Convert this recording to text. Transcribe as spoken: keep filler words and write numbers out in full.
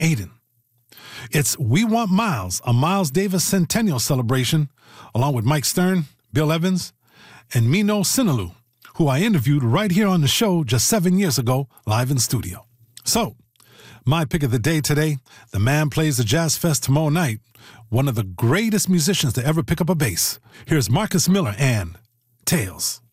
Aiden. It's We Want Miles, a Miles Davis Centennial celebration, along with Mike Stern, Bill Evans, and Mino Sinaloo, who I interviewed right here on the show just seven years ago, live in studio. So, my pick of the day today, the man plays the Jazz Fest tomorrow night, one of the greatest musicians to ever pick up a bass. Here's Marcus Miller and Tales.